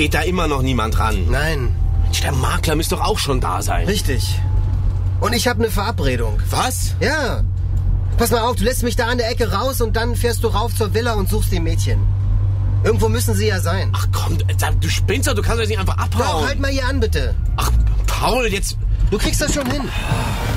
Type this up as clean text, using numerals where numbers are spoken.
Geht da immer noch niemand ran? Nein. Der Makler müsste doch auch schon da sein. Richtig. Und ich habe eine Verabredung. Was? Ja. Pass mal auf, du lässt mich da an der Ecke raus und dann fährst du rauf zur Villa und suchst die Mädchen. Irgendwo müssen sie ja sein. Ach komm, du spinnst doch, du kannst doch nicht einfach abhauen. Doch, halt mal hier an, bitte. Ach, Paul, jetzt... Du kriegst das schon hin.